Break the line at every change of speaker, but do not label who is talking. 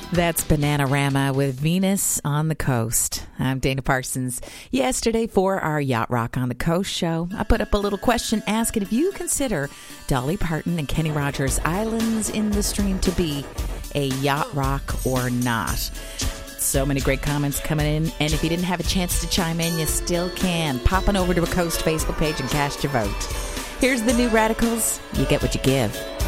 That's Bananarama with Venus on the Coast. I'm Dana Parsons. Yesterday, for our Yacht Rock on the Coast show, I put up a little question asking if you consider Dolly Parton and Kenny Rogers' Islands in the Stream to be a yacht rock or not. So many great comments coming in, and if you didn't have a chance to chime in, you still can. Pop on over to a Coast Facebook page and cast your vote. Here's the New Radicals. You get what you give.